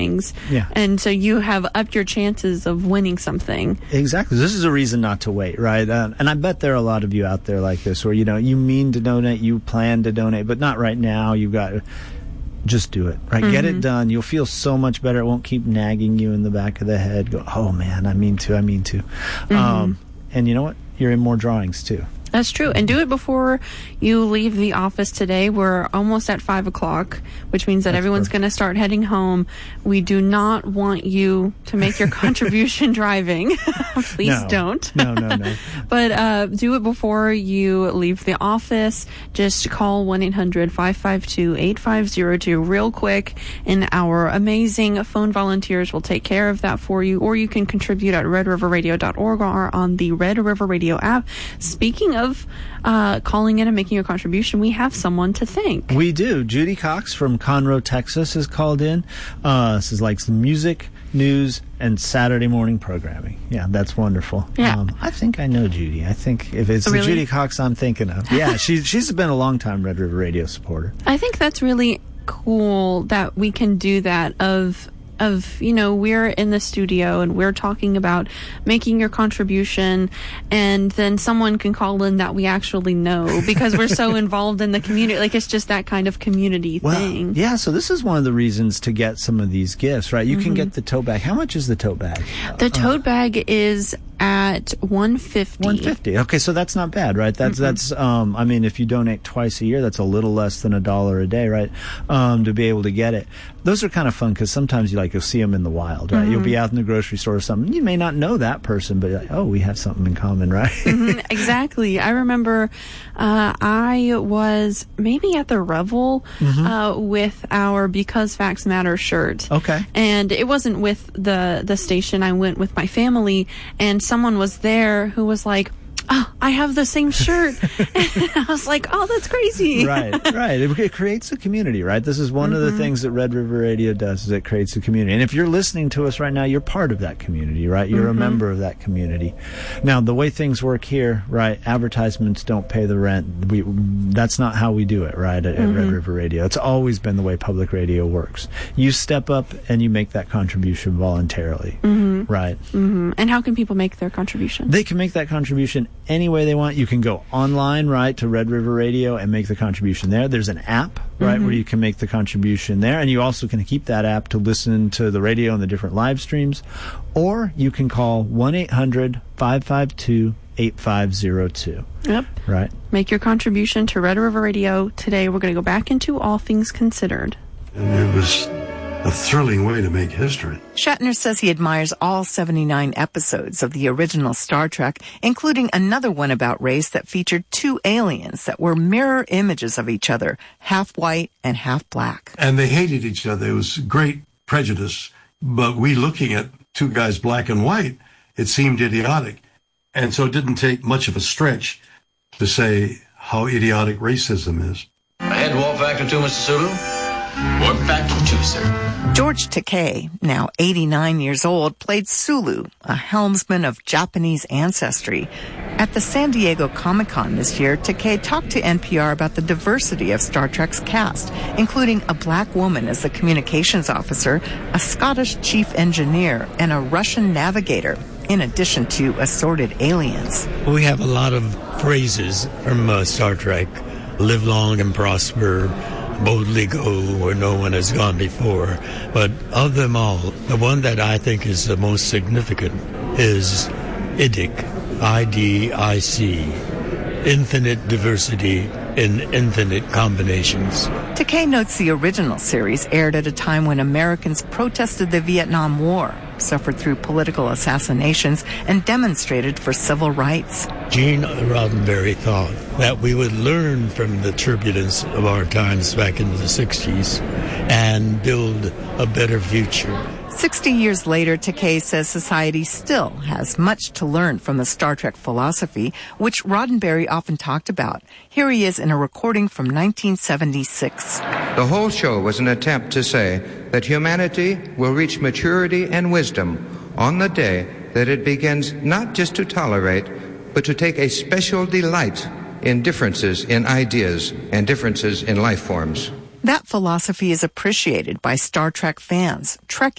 Yeah. And so you have upped your chances of winning something. Exactly. This is a reason not to wait, right? And I bet there are a lot of you out there like this where, you mean to donate, you plan to donate, but not right now. You've got to just do it, right? Get it done. You'll feel so much better. It won't keep nagging you in the back of the head. Go, oh man, I mean to. And you know what? You're in more drawings too. That's true. And do it before you leave the office today. We're almost at 5 o'clock, which means that everyone's going to start heading home. We do not want you to make your contribution driving. Please don't. No. But do it before you leave the office. Just call 1-800-552-8502 real quick, and our amazing phone volunteers will take care of that for you. Or you can contribute at redriverradio.org or on the Red River Radio app. Speaking of calling in and making a contribution, we have someone to thank. We do. Judy Cox from Conroe, Texas has called in. This is like some music, news, and Saturday morning programming. Yeah, that's wonderful. Yeah. I think I know Judy. I think if it's the Judy Cox I'm thinking of. Yeah, she's been a long-time Red River Radio supporter. I think that's really cool that we can do that of we're in the studio and we're talking about making your contribution, and then someone can call in that we actually know because we're so involved in the community. Like, it's just that kind of community thing. Yeah, so this is one of the reasons to get some of these gifts, right? You can get the tote bag. How much is the tote bag? The tote bag is at $150. $150. Okay, so that's not bad, right? That's I mean, if you donate twice a year, that's a little less than $1 a day, right? To be able to get it. Those are kind of fun because sometimes you'll see them in the wild, right? You'll be out in the grocery store or something. You may not know that person, but you're like, oh, we have something in common, right? Exactly. I remember I was maybe at the Revel with our Because Facts Matter shirt. Okay. And it wasn't with the station. I went with my family, and someone was there who was like, oh, I have the same shirt. And I was like, oh, that's crazy. Right. It creates a community, right? This is one of the things that Red River Radio does, is it creates a community. And if you're listening to us right now, you're part of that community, right? You're a member of that community. Now, the way things work here, right, advertisements don't pay the rent. That's not how we do it, right, at Red River Radio. It's always been the way public radio works. You step up and you make that contribution voluntarily, right? And how can people make their contribution? They can make that contribution any way they want. You can go online, right, to Red River Radio and make the contribution there. There's an app, right, where you can make the contribution there, and you also can keep that app to listen to the radio and the different live streams. Or you can call 1-800-552-8502. Yep. Right. Make your contribution to Red River Radio today. We're going to go back into All Things Considered. And it was a thrilling way to make history. Shatner says he admires all 79 episodes of the original Star Trek, including another one about race that featured two aliens that were mirror images of each other, half white and half black. And they hated each other. It was great prejudice. But we looking at two guys, black and white, it seemed idiotic. And so it didn't take much of a stretch to say how idiotic racism is. Ahead, Warp Factor 2, Mr. Sulu. Warp Factor 2, sir. George Takei, now 89 years old, played Sulu, a helmsman of Japanese ancestry. At the San Diego Comic-Con this year, Takei talked to NPR about the diversity of Star Trek's cast, including a black woman as the communications officer, a Scottish chief engineer, and a Russian navigator, in addition to assorted aliens. We have a lot of phrases from Star Trek. Live long and prosper, boldly go where no one has gone before. But of them all, the one that I think is the most significant is IDIC, I-D-I-C, infinite diversity in infinite combinations. Takei notes the original series aired at a time when Americans protested the Vietnam War, suffered through political assassinations, and demonstrated for civil rights. Gene Roddenberry thought that we would learn from the turbulence of our times back in the 60s and build a better future. 60 years later, Takei says society still has much to learn from the Star Trek philosophy, which Roddenberry often talked about. Here he is in a recording from 1976. The whole show was an attempt to say that humanity will reach maturity and wisdom on the day that it begins not just to tolerate, but to take a special delight in differences in ideas and differences in life forms. That philosophy is appreciated by Star Trek fans. Trek